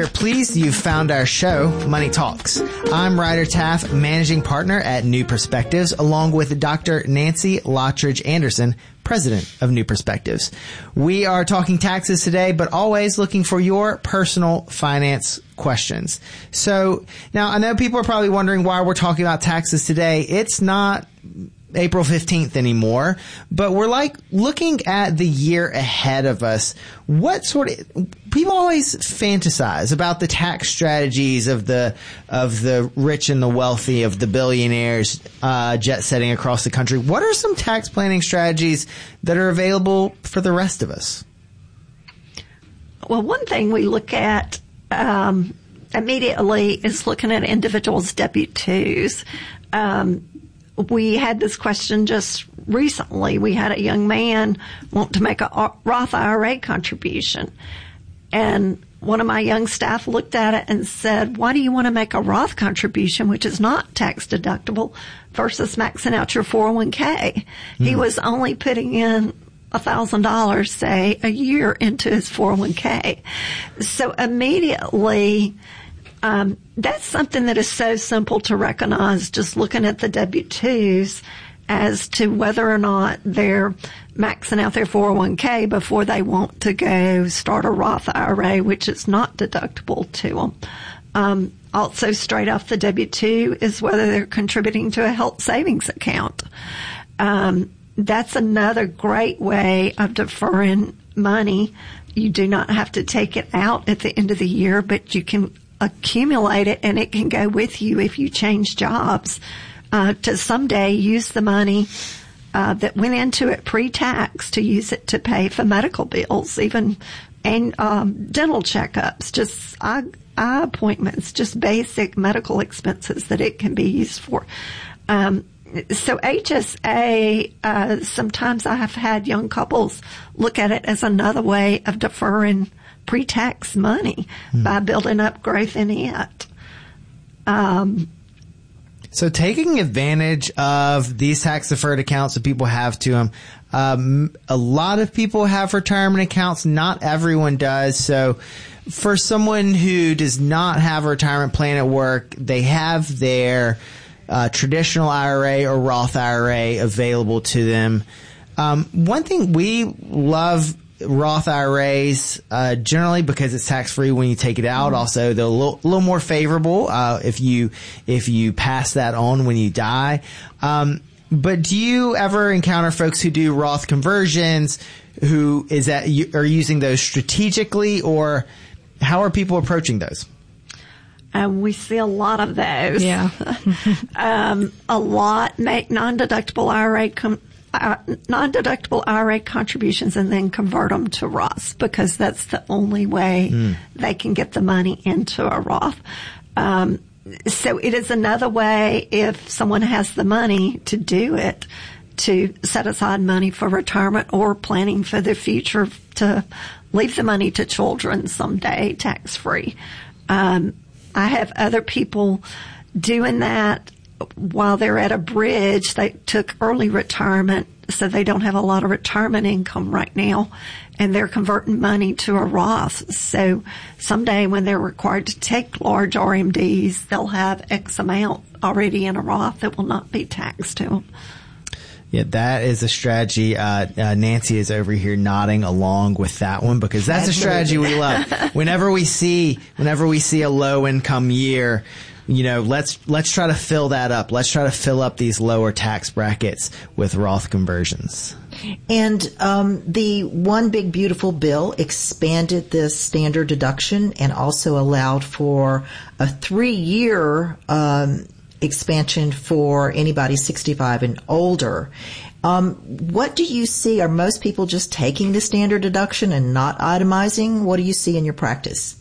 are pleased you've found our show, Money Talks. I'm Ryder Taff, managing partner at New Perspectives, along with Dr. Nancy Lottridge Anderson, president of New Perspectives. We are talking taxes today, but always looking for your personal finance questions. So now I know people are probably wondering why we're talking about taxes today. It's not April 15th anymore, but we're like looking at the year ahead of us. What sort of, people always fantasize about the tax strategies of the rich and the wealthy, of the billionaires, jet setting across the country. What are some tax planning strategies that are available for the rest of us? Well, one thing we look at, immediately is looking at individuals' W-2s. We had this question just recently. We had a young man want to make a Roth IRA contribution. And one of my young staff looked at it and said, why do you want to make a Roth contribution, which is not tax deductible, versus maxing out your 401k? He was only putting in $1,000, say, a year into his 401k. So immediately, that's something that is so simple to recognize, just looking at the W-2s as to whether or not they're maxing out their 401k before they want to go start a Roth IRA, which is not deductible to them. Also, straight off the W-2 is whether they're contributing to a health savings account. That's another great way of deferring money. You do not have to take it out at the end of the year, but you can accumulate it, and it can go with you if you change jobs, to someday use the money that went into it pre-tax to use it to pay for medical bills, even and dental checkups, just eye appointments, just basic medical expenses that it can be used for. So HSA, sometimes I have had young couples look at it as another way of deferring pre-tax money by building up growth in it. So taking advantage of these tax-deferred accounts that people have to them, a lot of people have retirement accounts. Not everyone does. So for someone who does not have a retirement plan at work, they have their traditional IRA or Roth IRA available to them. One thing we love Roth IRAs, generally because it's tax-free when you take it out. Also, they're a little more favorable, if you pass that on when you die. But do you ever encounter folks who do Roth conversions who are using those strategically, or how are people approaching those? We see a lot of those. Yeah. A lot make non-deductible IRA contributions and then convert them to Roths, because that's the only way they can get the money into a Roth. So it is another way, if someone has the money to do it, to set aside money for retirement or planning for the future, to leave the money to children someday tax-free. I have other people doing that while they're at a bridge. They took early retirement, so they don't have a lot of retirement income right now, and they're converting money to a Roth. So someday when they're required to take large RMDs, they'll have X amount already in a Roth that will not be taxed to them. Yeah, that is a strategy. Nancy is over here nodding along with that one, because that's a strategy we love. Whenever we see a low income year, let's try to fill that up. Let's try to fill up these lower tax brackets with Roth conversions. And the One Big Beautiful Bill expanded the standard deduction and also allowed for a 3-year expansion for anybody 65 and older. What do you see? Are most people just taking the standard deduction and not itemizing? What do you see in your practice?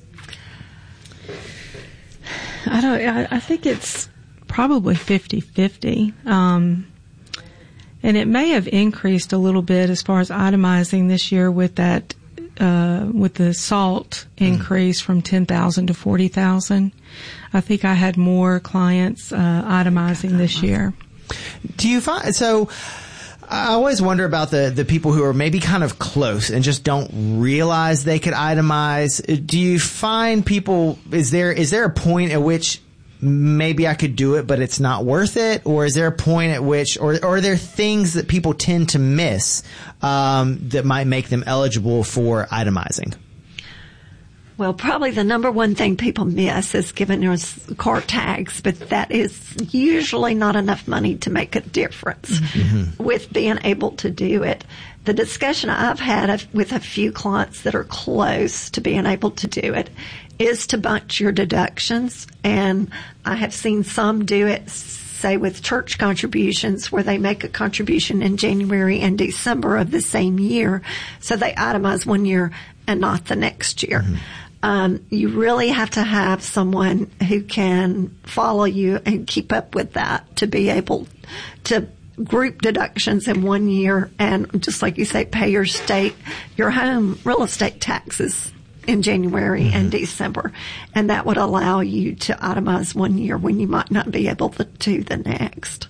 I think it's probably 50-50. And it may have increased a little bit as far as itemizing this year with that, with the SALT increase from 10,000 to 40,000. I think I had more clients itemizing this year. Do you find, so I always wonder about the people who are maybe kind of close and just don't realize they could itemize. Do you find people, is there a point at which maybe I could do it, but it's not worth it? Or is there a point at which, or are there things that people tend to miss, that might make them eligible for itemizing? Well, probably the number one thing people miss is giving us car tags, but that is usually not enough money to make a difference with being able to do it. The discussion I've had with a few clients that are close to being able to do it is to bunch your deductions. And I have seen some do it, say, with church contributions, where they make a contribution in January and December of the same year. So they itemize one year and not the next year. You really have to have someone who can follow you and keep up with that to be able to group deductions in 1 year and, just like you say, pay your home real estate taxes in January and December. And that would allow you to itemize 1 year when you might not be able to do the next.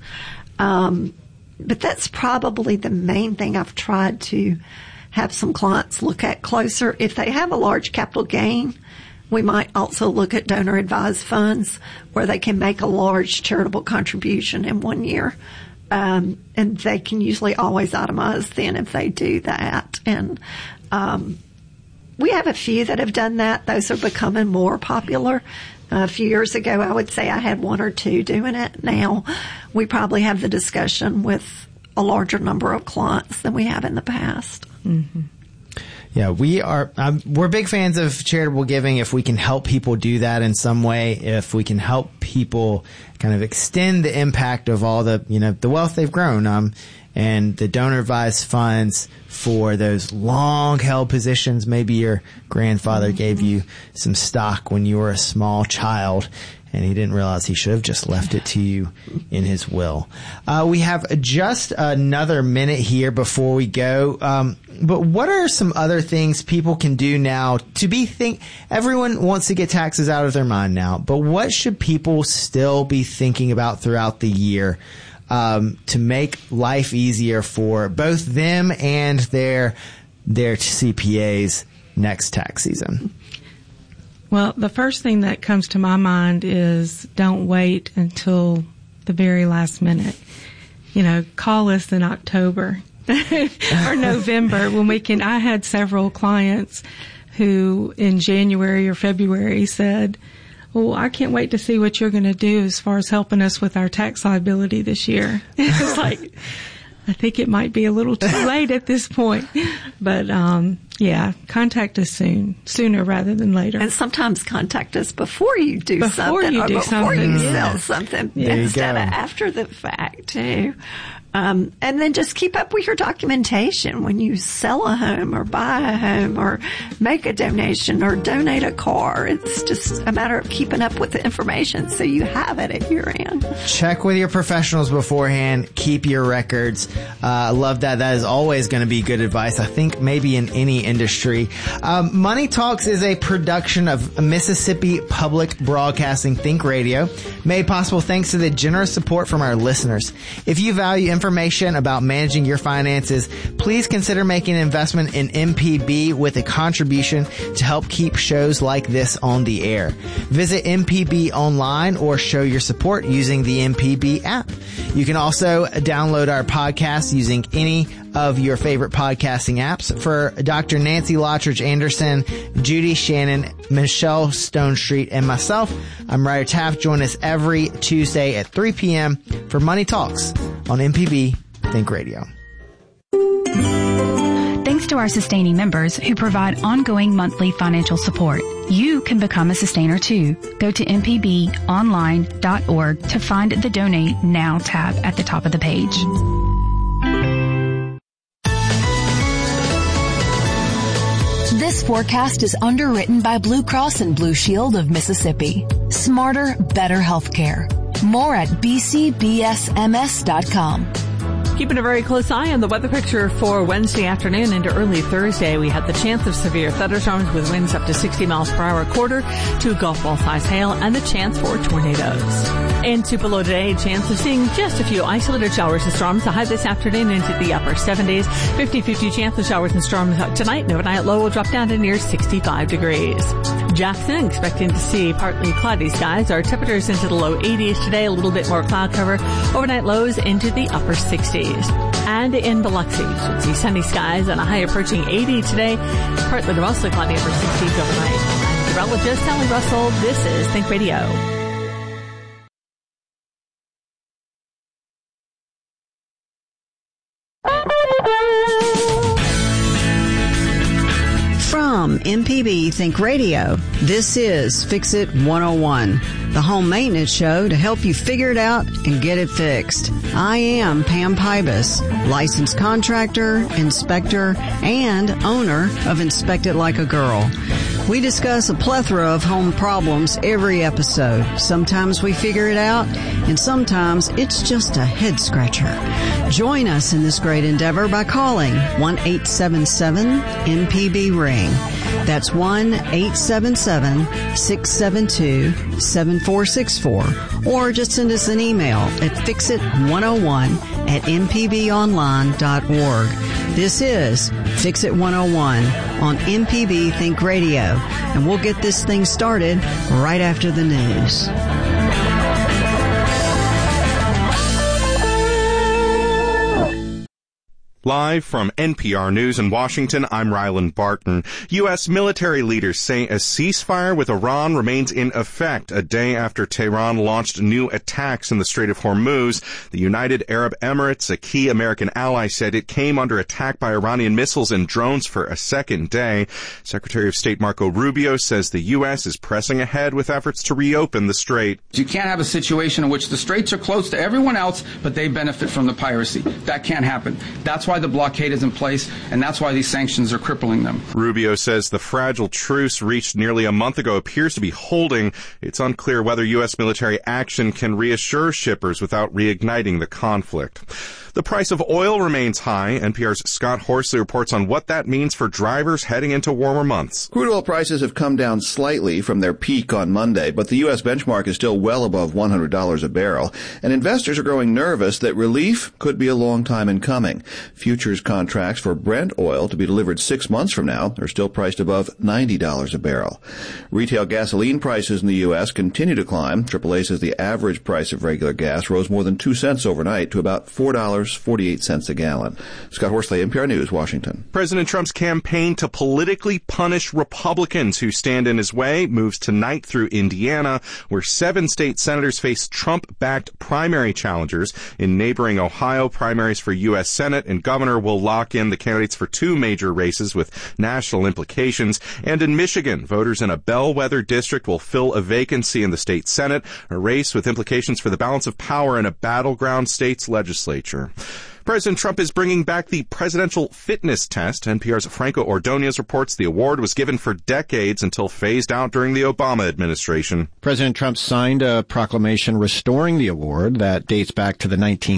But that's probably the main thing I've tried to have some clients look at closer. If they have a large capital gain, we might also look at donor advised funds where they can make a large charitable contribution in 1 year. And they can usually always itemize then if they do that. And we have a few that have done that. Those are becoming more popular. A few years ago, I would say I had one or two doing it. Now we probably have the discussion with a larger number of clients than we have in the past. Yeah, we're big fans of charitable giving if we can help people do that in some way, if we can help people kind of extend the impact of all the wealth they've grown, and the donor advised funds for those long held positions. Maybe your grandfather gave you some stock when you were a small child and he didn't realize he should have just left it to you in his will. We have just another minute here before we go. But what are some other things people can do now everyone wants to get taxes out of their mind now, but what should people still be thinking about throughout the year, to make life easier for both them and their CPAs next tax season? Well, the first thing that comes to my mind is don't wait until the very last minute. Call us in October or November when we can. I had several clients who in January or February said, "Well, I can't wait to see what you're going to do as far as helping us with our tax liability this year." It's like, I think it might be a little too late at this point. But, contact us sooner rather than later. And sometimes contact us before you do something or before you sell something instead of after the fact, too. And then just keep up with your documentation when you sell a home or buy a home or make a donation or donate a car. It's just a matter of keeping up with the information so you have it at your end. Check with your professionals beforehand. Keep your records. I love that. That is always going to be good advice, I think, maybe in any industry. Money Talks is a production of Mississippi Public Broadcasting Think Radio, made possible thanks to the generous support from our listeners. If you value information about managing your finances, please consider making an investment in MPB with a contribution to help keep shows like this on the air. Visit MPB online or show your support using the MPB app. You can also download our podcast using any of your favorite podcasting apps. For Dr. Nancy Lottridge Anderson, Judy Shannon, Michelle Stonestreet, and myself, I'm Ryder Taft. Join us every Tuesday at 3 p.m. for Money Talks on MPB Think Radio. Thanks to our sustaining members who provide ongoing monthly financial support. You can become a sustainer too. Go to mpbonline.org to find the Donate Now tab at the top of the page. This forecast is underwritten by Blue Cross and Blue Shield of Mississippi. Smarter, better healthcare. More at bcbsms.com. Keeping a very close eye on the weather picture for Wednesday afternoon into early Thursday. We have the chance of severe thunderstorms with winds up to 60 miles per hour, quarter to golf ball size hail, and the chance for tornadoes. In Tupelo today, chance of seeing just a few isolated showers and storms. The high this afternoon into the upper 70s. 50-50 chance of showers and storms tonight. The overnight low will drop down to near 65 degrees. Jackson expecting to see partly cloudy skies. Our temperatures into the low 80s today. A little bit more cloud cover. Overnight lows into the upper 60s. And in Biloxi, should see sunny skies and a high approaching 80 today. Partly to mostly cloudy upper 60s overnight. I'm meteorologist Sally Russell. This is Think Radio. From MPB Think Radio, this is Fix It 101, the home maintenance show to help you figure it out and get it fixed. I am Pam Pybus, licensed contractor, inspector, and owner of Inspect It Like a Girl. We discuss a plethora of home problems every episode. Sometimes we figure it out, and sometimes it's just a head scratcher. Join us in this great endeavor by calling 1-877-MPB-RING. That's 1-877-672-7464. Or just send us an email at fixit101@mpbonline.org. This is Fix It 101 on MPB Think Radio, and we'll get this thing started right after the news. Live from NPR News in Washington, I'm Ryland Barton. U.S. military leaders say a ceasefire with Iran remains in effect a day after Tehran launched new attacks in the Strait of Hormuz. The United Arab Emirates, a key American ally, said it came under attack by Iranian missiles and drones for a second day. Secretary of State Marco Rubio says the U.S. is pressing ahead with efforts to reopen the strait. You can't have a situation in which the straits are closed to everyone else, but they benefit from the piracy. That can't happen. That's why the blockade is in place, and that's why these sanctions are crippling them. Rubio says the fragile truce reached nearly a month ago appears to be holding. It's unclear whether U.S. military action can reassure shippers without reigniting the conflict. The price of oil remains high. NPR's Scott Horsley reports on what that means for drivers heading into warmer months. Crude oil prices have come down slightly from their peak on Monday, but the U.S. benchmark is still well above $100 a barrel, and investors are growing nervous that relief could be a long time in coming. Futures contracts for Brent oil to be delivered 6 months from now are still priced above $90 a barrel. Retail gasoline prices in the U.S. continue to climb. AAA says the average price of regular gas rose more than 2 cents overnight to about $4.48 a gallon. Scott Horsley, NPR News, Washington. President Trump's campaign to politically punish Republicans who stand in his way moves tonight through Indiana, where 7 state senators face Trump-backed primary challengers. In neighboring Ohio, primaries for U.S. Senate and governor will lock in the candidates for 2 major races with national implications. And in Michigan, voters in a bellwether district will fill a vacancy in the state Senate, a race with implications for the balance of power in a battleground state's legislature. President Trump is bringing back the presidential fitness test. NPR's Franco Ordonez reports the award was given for decades until phased out during the Obama administration. President Trump signed a proclamation restoring the award that dates back to the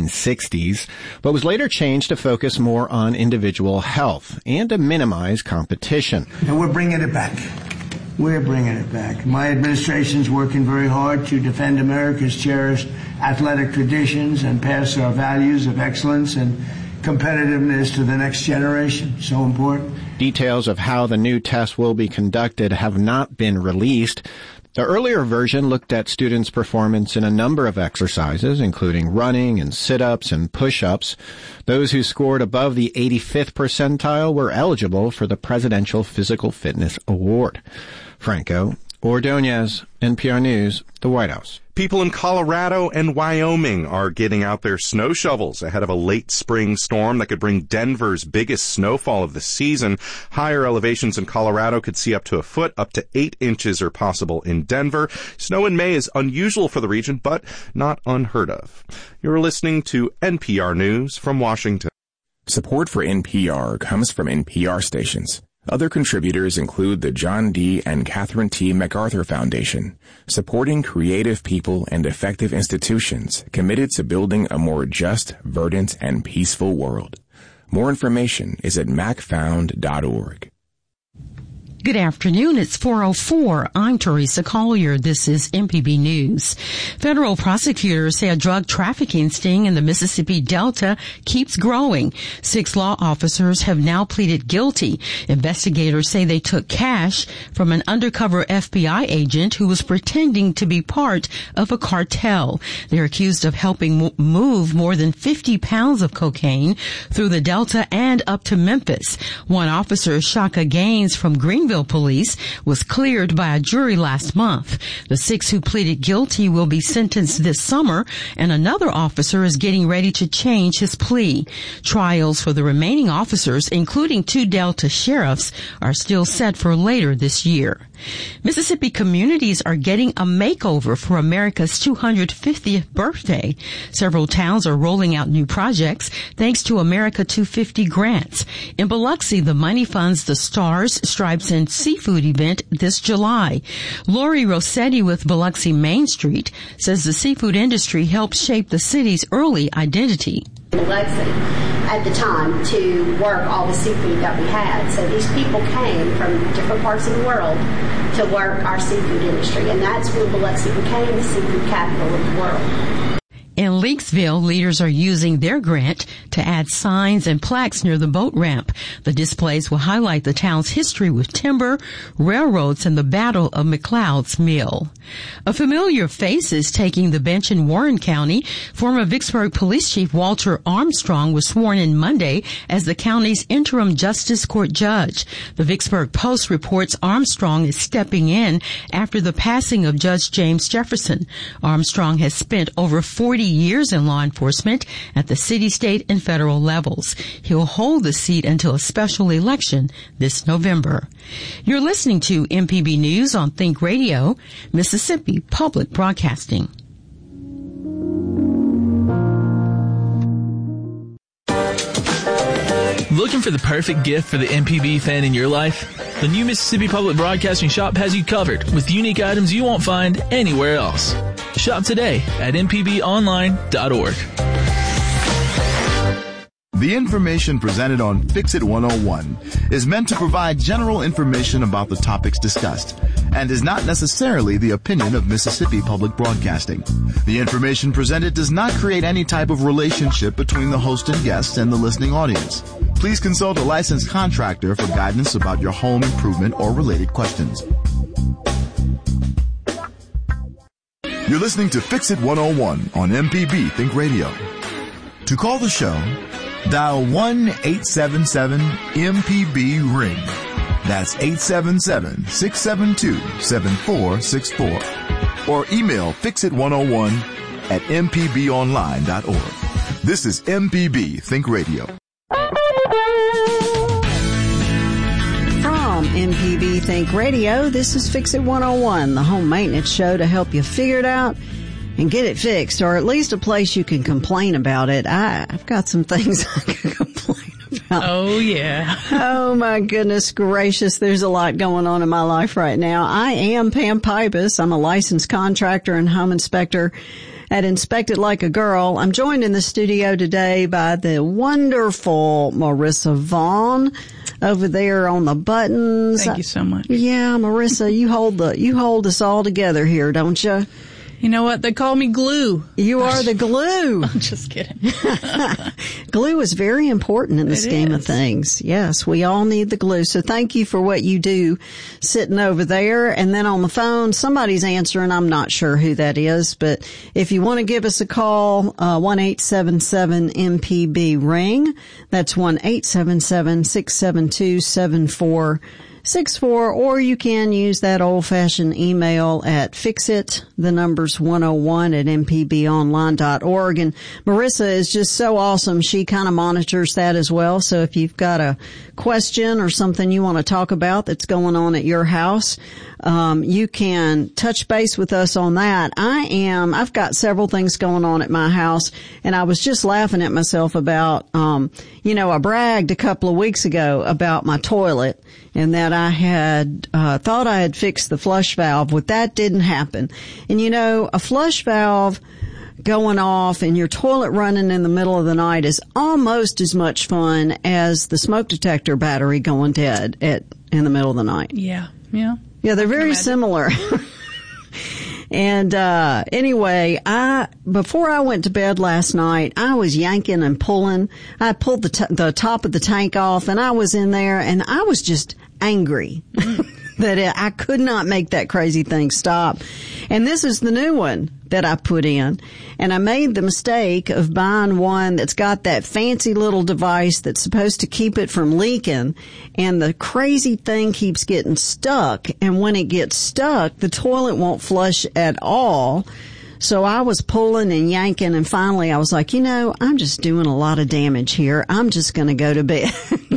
1960s, but was later changed to focus more on individual health and to minimize competition. And we're bringing it back. We're bringing it back. My administration's working very hard to defend America's cherished athletic traditions and pass our values of excellence and competitiveness to the next generation. So important. Details of how the new test will be conducted have not been released. The earlier version looked at students' performance in a number of exercises, including running and sit-ups and push-ups. Those who scored above the 85th percentile were eligible for the Presidential Physical Fitness Award. Franco Ordonez, NPR News, the White House. People in Colorado and Wyoming are getting out their snow shovels ahead of a late spring storm that could bring Denver's biggest snowfall of the season. Higher elevations in Colorado could see up to a foot, up to 8 inches are possible in Denver. Snow in May is unusual for the region, but not unheard of. You're listening to NPR News from Washington. Support for NPR comes from NPR stations. Other contributors include the John D. and Catherine T. MacArthur Foundation, supporting creative people and effective institutions committed to building a more just, verdant, and peaceful world. More information is at macfound.org. Good afternoon. It's 4:04. I'm Teresa Collier. This is MPB News. Federal prosecutors say a drug trafficking sting in the Mississippi Delta keeps growing. 6 law officers have now pleaded guilty. Investigators say they took cash from an undercover FBI agent who was pretending to be part of a cartel. They're accused of helping move more than 50 pounds of cocaine through the Delta and up to Memphis. One officer, Shaka Gaines from Greenville Police, was cleared by a jury last month. The 6 who pleaded guilty will be sentenced this summer, and another officer is getting ready to change his plea. Trials for the remaining officers, including 2 Delta sheriffs, are still set for later this year. Mississippi communities are getting a makeover for America's 250th birthday. Several towns are rolling out new projects thanks to America 250 grants. In Biloxi, the money funds the Stars, Stripes, and Seafood event this July. Lori Rossetti with Biloxi Main Street says the seafood industry helped shape the city's early identity. Biloxi at the time to work all the seafood that we had. So these people came from different parts of the world to work our seafood industry, and that's when Biloxi became the seafood capital of the world. In Leakesville, leaders are using their grant to add signs and plaques near the boat ramp. The displays will highlight the town's history with timber, railroads, and the Battle of McLeod's Mill. A familiar face is taking the bench in Warren County. Former Vicksburg Police Chief Walter Armstrong was sworn in Monday as the county's interim Justice Court judge. The Vicksburg Post reports Armstrong is stepping in after the passing of Judge James Jefferson. Armstrong has spent over 40 years in law enforcement at the city, state, and federal levels. He'll hold the seat until a special election this November. You're listening to MPB News on Think Radio, Mississippi Public Broadcasting. Looking for the perfect gift for the MPB fan in your life? The new Mississippi Public Broadcasting shop has you covered with unique items you won't find anywhere else. Shop today at mpbonline.org. The information presented on Fix It 101 is meant to provide general information about the topics discussed and is not necessarily the opinion of Mississippi Public Broadcasting. The information presented does not create any type of relationship between the host and guest and the listening audience. Please consult a licensed contractor for guidance about your home improvement or related questions. You're listening to Fix It 101 on MPB Think Radio. To call the show, dial 1-877-MPB-RING. That's 877-672-7464. Or email fixit101@mpbonline.org. This is MPB Think Radio. From MPB Think Radio, this is Fix It 101, the home maintenance show to help you figure it out and get it fixed, or at least a place you can complain about it. I've got some things I can complain about. Oh, yeah. Oh, my goodness gracious. There's a lot going on in my life right now. I am Pam Pybus. I'm a licensed contractor and home inspector at Inspect It Like a Girl. I'm joined in the studio today by the wonderful Marissa Vaughn over there on the buttons. Thank you so much. Yeah, Marissa, you hold us all together here, don't you? You know what? They call me glue. You are the glue. I'm just kidding. Glue is very important in the scheme of things. Yes, we all need the glue. So thank you for what you do sitting over there. And then on the phone, somebody's answering. I'm not sure who that is, but if you want to give us a call, 1-877-MPB-RING. That's 1-877-672-7464, or you can use that old-fashioned email at fixit101@mpbonline.org. And Marissa is just so awesome. She kind of monitors that as well. So if you've got a question or something you want to talk about that's going on at your house, you can touch base with us on that. I've got several things going on at my house, and I was just laughing at myself about, I bragged a couple of weeks ago about my toilet and that I had, thought I had fixed the flush valve. Well, that didn't happen. And a flush valve going off and your toilet running in the middle of the night is almost as much fun as the smoke detector battery going dead in the middle of the night. Yeah. Yeah, they're very similar. And anyway, before I went to bed last night, I was yanking and pulling. I pulled the top of the tank off, and I was in there, and I was just angry that I could not make that crazy thing stop. And this is the new one that I put in. And I made the mistake of buying one that's got that fancy little device that's supposed to keep it from leaking. And the crazy thing keeps getting stuck. And when it gets stuck, the toilet won't flush at all. So I was pulling and yanking, and finally I was like, I'm just doing a lot of damage here. I'm just going to go to bed.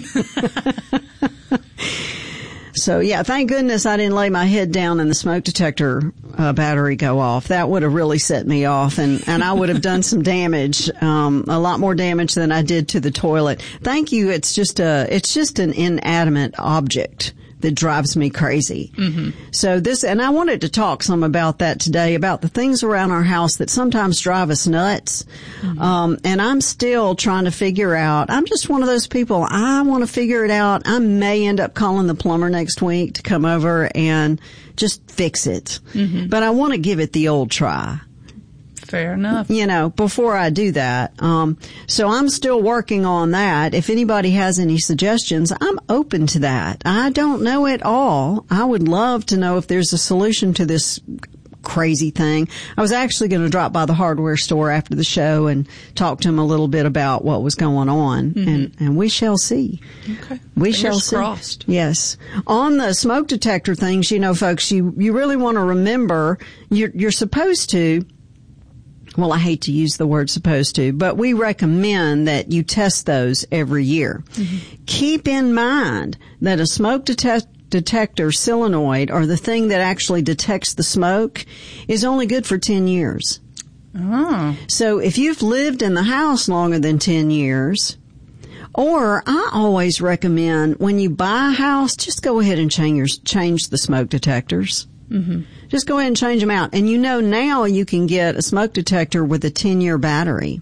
So, yeah, thank goodness I didn't lay my head down and the smoke detector battery go off. That would have really set me off, and I would have done some damage, a lot more damage than I did to the toilet. Thank you. It's just an inanimate object that drives me crazy. Mm-hmm. So and I wanted to talk some about that today, about the things around our house that sometimes drive us nuts. Mm-hmm. And I'm still trying to figure out, I'm just one of those people, I want to figure it out. I may end up calling the plumber next week to come over and just fix it. Mm-hmm. But I want to give it the old try. Fair enough. Before I do that. So I'm still working on that. If anybody has any suggestions, I'm open to that. I don't know it all. I would love to know if there's a solution to this crazy thing. I was actually going to drop by the hardware store after the show and talk to him a little bit about what was going on. Mm-hmm. And we shall see. Okay. We shall see. Crossed. Yes. On the smoke detector things, folks, you really want to remember you're supposed to, well, I hate to use the word supposed to, but we recommend that you test those every year. Mm-hmm. Keep in mind that a smoke detector solenoid, or the thing that actually detects the smoke, is only good for 10 years. Oh. So if you've lived in the house longer than 10 years, or I always recommend when you buy a house, just go ahead and change the smoke detectors. Mm-hmm. Just go ahead and change them out. And now you can get a smoke detector with a 10-year battery.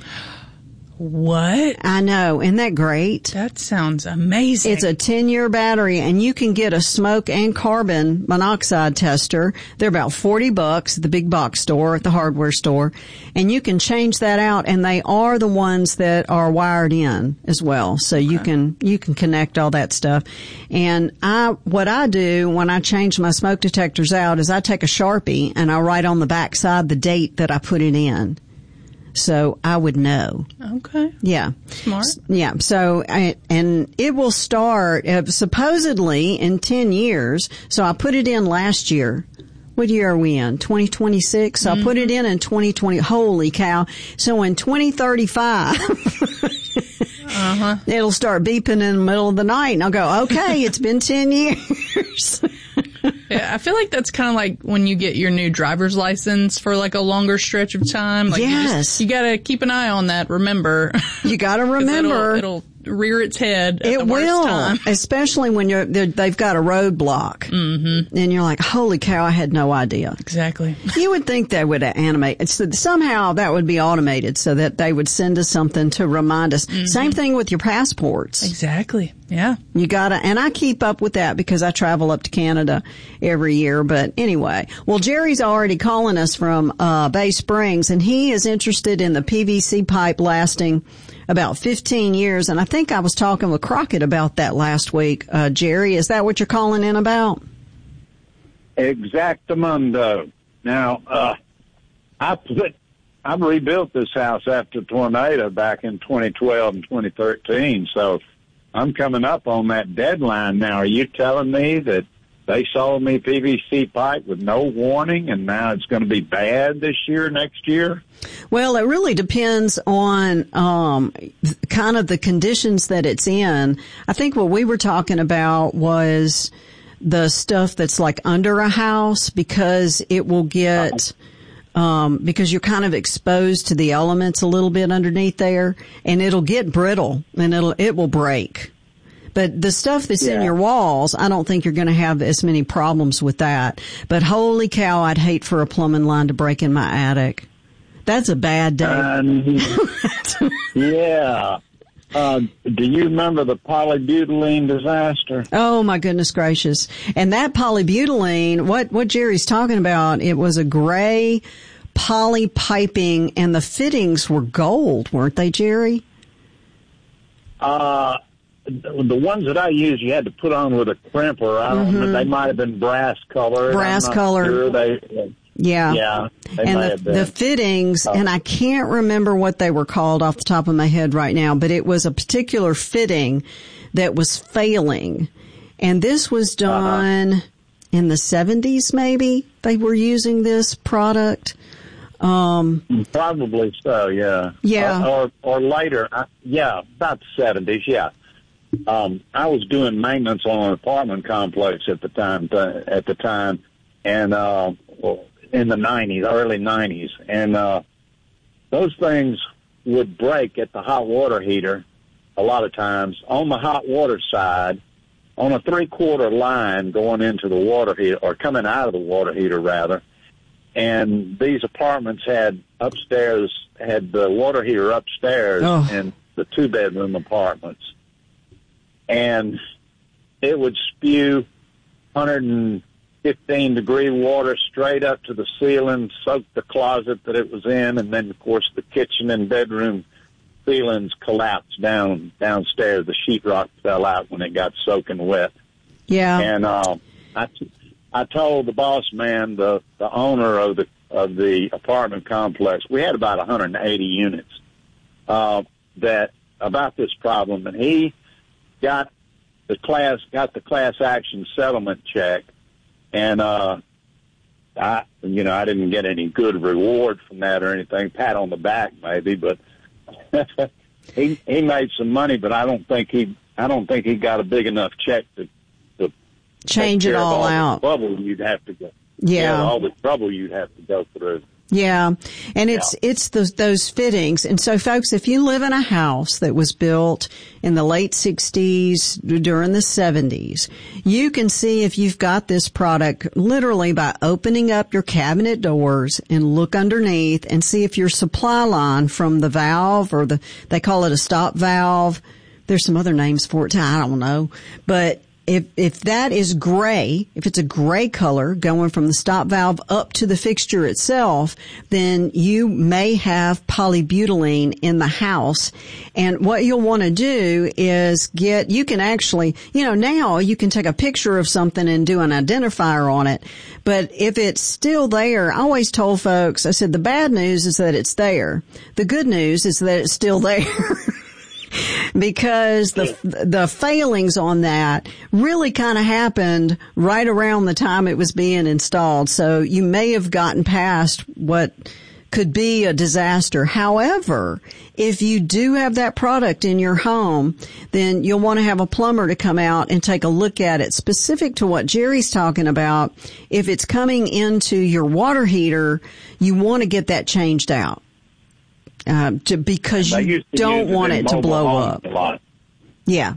What? I know. Isn't that great? That sounds amazing. It's a 10-year battery, and you can get a smoke and carbon monoxide tester. They're about $40 at the big box store, at the hardware store. And you can change that out, and they are the ones that are wired in as well. So you can connect all that stuff. And what I do when I change my smoke detectors out is I take a Sharpie and I write on the back side the date that I put it in. So I would know. Okay. Yeah. Smart. Yeah. So, and it will start supposedly in 10 years. So I put it in last year. What year are we in? 2026. So I put it in 2020. Holy cow. So in 2035, it'll start beeping in the middle of the night, and I'll go, okay, it's been 10 years. Yeah, I feel like that's kind of like when you get your new driver's license for like a longer stretch of time. Like yes. You got to keep an eye on that. Remember. You got to remember. It'll rear its head at it the worst will, time. Especially when they've got a roadblock. Mm-hmm. And you're like, holy cow, I had no idea. Exactly. You would think they would animate. Somehow that would be automated so that they would send us something to remind us. Mm-hmm. Same thing with your passports. Exactly. Yeah. You gotta, and I keep up with that because I travel up to Canada every year. But anyway, well, Jerry's already calling us from Bay Springs, and he is interested in the PVC pipe lasting about 15 years. And I think I was talking with Crockett about that last week. Jerry, is that what you're calling in about? Exactamundo. Now, I rebuilt this house after a tornado back in 2012 and 2013. So I'm coming up on that deadline now. Are you telling me that they sold me PVC pipe with no warning, and now it's going to be bad this year, next year? Well, it really depends on kind of the conditions that it's in. I think what we were talking about was the stuff that's like under a house, because it will get, because you're kind of exposed to the elements a little bit underneath there, and it'll get brittle and it will break. But the stuff that's in your walls, I don't think you're going to have as many problems with that. But holy cow, I'd hate for a plumbing line to break in my attic. That's a bad day. Yeah. Do you remember the polybutylene disaster? Oh, my goodness gracious. And that polybutylene, what Jerry's talking about, it was a gray poly piping, and the fittings were gold, weren't they, Jerry? The ones that I used, you had to put on with a crimper. I don't know. They might have been brass colored. Brass colored. Sure. Yeah. And the fittings, and I can't remember what they were called off the top of my head right now, but it was a particular fitting that was failing. And this was done in the 70s, maybe they were using this product. Probably so, yeah. Yeah. Or later. About the 70s, yeah. I was doing maintenance on an apartment complex at the time, and in the 90s, early 90s, and those things would break at the hot water heater a lot of times on the hot water side, on a 3/4 line going into the water heater, or coming out of the water heater rather. And these apartments had the water heater upstairs in the 2-bedroom apartments. And it would spew 115-degree water straight up to the ceiling, soak the closet that it was in, and then, of course, the kitchen and bedroom ceilings collapsed downstairs. The sheetrock fell out when it got soaking wet. Yeah. And I told the boss man, the owner of the apartment complex, we had about 180 units, that about this problem, and he got the class action settlement check, and I didn't get any good reward from that or anything, pat on the back maybe, but he made some money, but I don't think he got a big enough check to change it all out. All the trouble you'd have to go. Yeah, all the trouble you'd have to go through. Yeah, and it's those fittings. And so, folks, if you live in a house that was built in the late 60s, during the 70s, you can see if you've got this product literally by opening up your cabinet doors and look underneath and see if your supply line from the valve, or they call it a stop valve. There's some other names for it, I don't know. But if that is gray, if it's a gray color going from the stop valve up to the fixture itself, then you may have polybutylene in the house. And what you'll want to do is you can actually, now you can take a picture of something and do an identifier on it. But if it's still there, I always told folks, I said, the bad news is that it's there. The good news is that it's still there. Because the failings on that really kind of happened right around the time it was being installed. So you may have gotten past what could be a disaster. However, if you do have that product in your home, then you'll want to have a plumber to come out and take a look at it, specific to what Jerry's talking about. If it's coming into your water heater, you want to get that changed out. Because you don't want it to blow up. Yeah.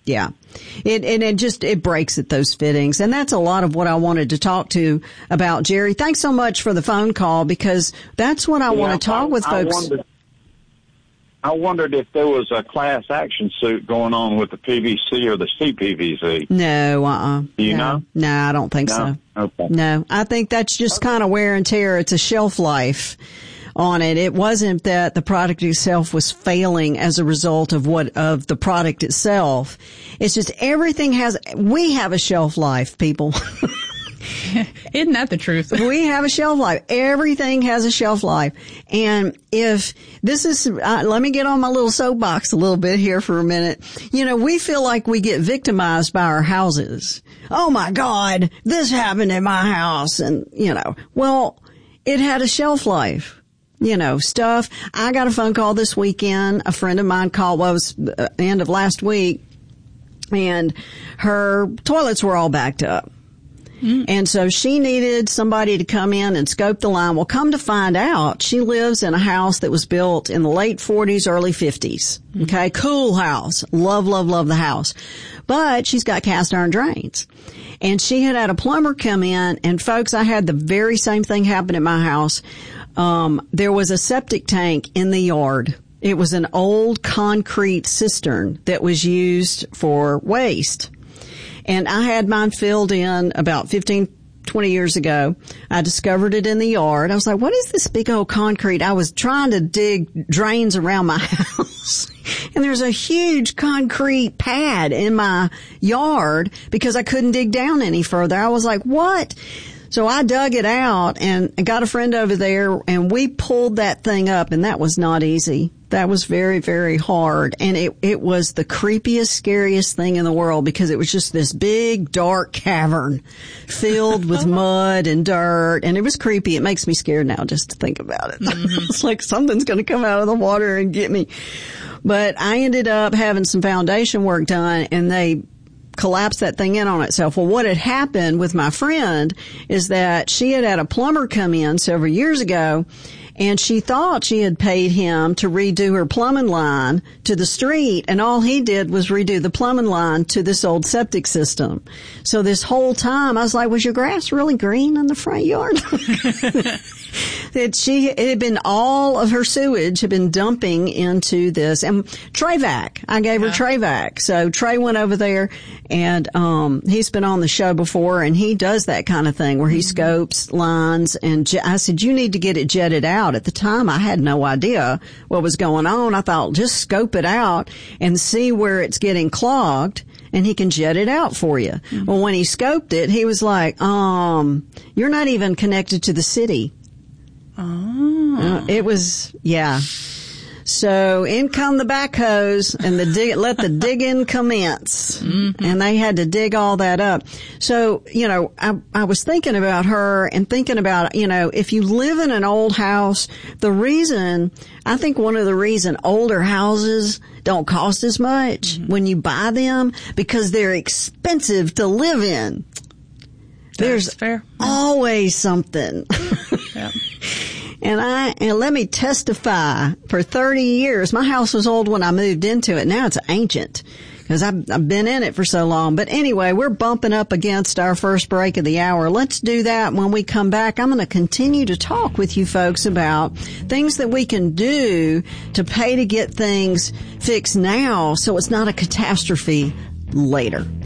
It breaks at those fittings. And that's a lot of what I wanted to talk to about, Jerry. Thanks so much for the phone call, because that's what I want to talk with folks. I wondered if there was a class action suit going on with the PVC or the CPVC. No, Do you know? No, I don't think so. Okay. No, I think that's just kind of wear and tear. It's a shelf life on it. It wasn't that the product itself was failing as a result of the product itself. It's just we have a shelf life, people. Isn't that the truth? We have a shelf life. Everything has a shelf life. And if this is, let me get on my little soapbox a little bit here for a minute. We feel like we get victimized by our houses. Oh my God, this happened in my house. And, well, it had a shelf life. Stuff. I got a phone call this weekend. A friend of mine called, end of last week. and her toilets were all backed up. And so she needed somebody to come in and scope the line. Well, come to find out, she lives in a house that was built in the late 40s, early 50s. Okay, cool house. Love, love, love the house. But she's got cast iron drains. And she had a plumber come in, and folks, I had the very same thing happen at my house. There was a septic tank in the yard. It was an old concrete cistern that was used for waste. And I had mine filled in about 15, 20 years ago. I discovered it in the yard. I was like, what is this big old concrete? I was trying to dig drains around my house. And there's a huge concrete pad in my yard because I couldn't dig down any further. I was like, what? So I dug it out and got a friend over there, and we pulled that thing up, and that was not easy. That was very, very hard. And it was the creepiest, scariest thing in the world because it was just this big, dark cavern filled with mud and dirt. And it was creepy. It makes me scared now just to think about it. It's like something's going to come out of the water and get me. But I ended up having some foundation work done, and they collapsed that thing in on itself. Well, what had happened with my friend is that she had a plumber come in several years ago, and she thought she had paid him to redo her plumbing line to the street, and all he did was redo the plumbing line to this old septic system. So this whole time, I was like, was your grass really green in the front yard? It had been, all of her sewage had been dumping into this. And Trayvac, I gave her Trayvac. So Trey went over there, and he's been on the show before, and he does that kind of thing where he scopes lines. And I said, you need to get it jetted out. At the time, I had no idea what was going on. I thought, just scope it out and see where it's getting clogged, and he can jet it out for you. Well, when he scoped it, he was like, you're not even connected to the city. It was, yeah. So in come the backhoes, and let the digging commence. And they had to dig all that up. So, I was thinking about her and thinking about, if you live in an old house, I think one of the reason older houses don't cost as much when you buy them, because they're expensive to live in. There's always something. And let me testify, for 30 years, my house was old when I moved into it. Now it's ancient because I've been in it for so long. But anyway, we're bumping up against our first break of the hour. Let's do that. When we come back, I'm going to continue to talk with you folks about things that we can do to pay to get things fixed now so it's not a catastrophe later.